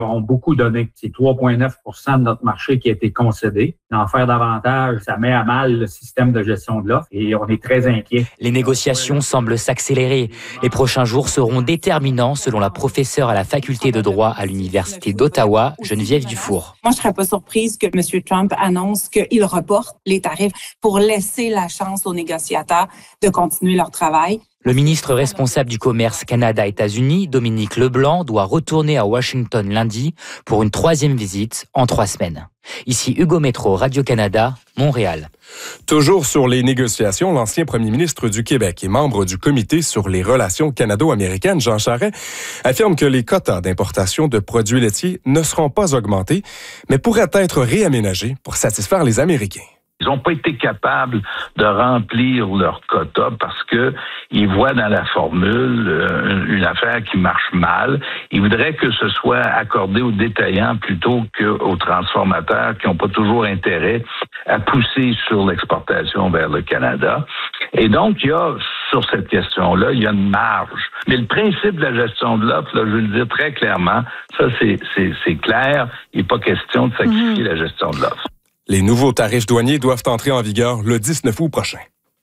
ont beaucoup donné. C'est 3,9 de notre marché qui a été concédé. D'en faire davantage, ça met à mal le système de gestion de l'offre et on est très inquiets. Les négociations semblent s'accélérer. Les prochains jours seront déterminants selon la professeure à la faculté de droit à l'Université d'Ottawa, Geneviève Dufour. Moi, je ne serais pas surprise que M. Trump annonce qu'il reporte les tarifs pour laisser la chance aux négociateurs de continuer leur travail. Le ministre responsable du commerce Canada-États-Unis, Dominique Leblanc, doit retourner à Washington lundi pour une 3e visite en 3 semaines. Ici Hugo Métro, Radio-Canada, Montréal. Toujours sur les négociations, l'ancien premier ministre du Québec et membre du comité sur les relations canado-américaines, Jean Charest, affirme que les quotas d'importation de produits laitiers ne seront pas augmentés, mais pourraient être réaménagés pour satisfaire les Américains. Ils n'ont pas été capables de remplir leur quota parce que ils voient dans la formule une affaire qui marche mal. Ils voudraient que ce soit accordé aux détaillants plutôt qu'aux transformateurs qui n'ont pas toujours intérêt à pousser sur l'exportation vers le Canada. Et donc, il y a, sur cette question-là, il y a une marge. Mais le principe de la gestion de l'offre, là, je veux le dire très clairement, ça c'est clair, il n'est pas question de sacrifier la gestion de l'offre. Les nouveaux tarifs douaniers doivent entrer en vigueur le 19 août prochain.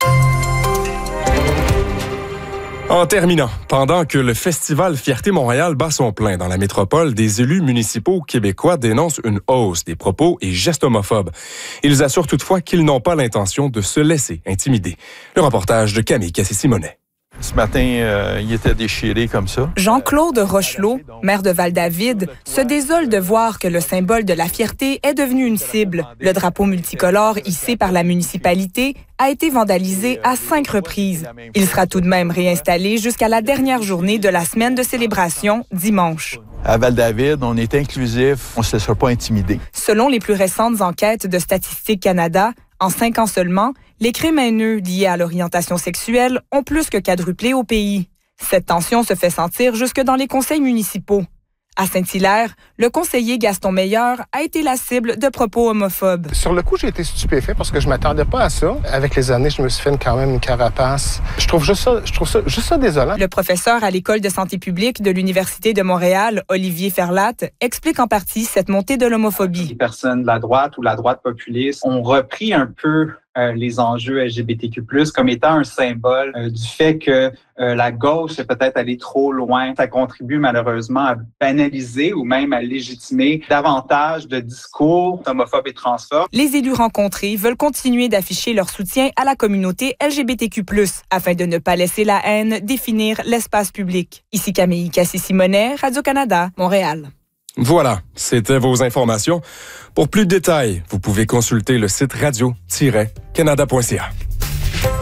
En terminant, pendant que le festival Fierté Montréal bat son plein dans la métropole, des élus municipaux québécois dénoncent une hausse des propos et gestes homophobes. Ils assurent toutefois qu'ils n'ont pas l'intention de se laisser intimider. Le reportage de Camille Cassé-Simonet. Ce matin, il était déchiré comme ça. Jean-Claude Rochelot, maire de Val-David, se désole de voir que le symbole de la fierté est devenu une cible. Le drapeau multicolore hissé par la municipalité a été vandalisé à 5 reprises. Il sera tout de même réinstallé jusqu'à la dernière journée de la semaine de célébration, dimanche. À Val-David, on est inclusif, on ne se laissera pas intimider. Selon les plus récentes enquêtes de Statistique Canada, en 5 ans seulement, les crimes haineux liés à l'orientation sexuelle ont plus que quadruplé au pays. Cette tension se fait sentir jusque dans les conseils municipaux. À Saint-Hilaire, le conseiller Gaston Meilleur a été la cible de propos homophobes. Sur le coup, j'ai été stupéfait parce que je m'attendais pas à ça. Avec les années, je me suis fait quand même une carapace. Je trouve ça désolant. Le professeur à l'École de santé publique de l'Université de Montréal, Olivier Ferlatte, explique en partie cette montée de l'homophobie. Les personnes de la droite ou la droite populiste ont repris un peu les enjeux LGBTQ+, comme étant un symbole du fait que la gauche est peut-être allée trop loin. Ça contribue malheureusement à banaliser ou même à légitimer davantage de discours homophobes et transphobes. Les élus rencontrés veulent continuer d'afficher leur soutien à la communauté LGBTQ+, afin de ne pas laisser la haine définir l'espace public. Ici Camille Cassé-Simonet, Radio-Canada, Montréal. Voilà, c'était vos informations. Pour plus de détails, vous pouvez consulter le site radio-canada.ca.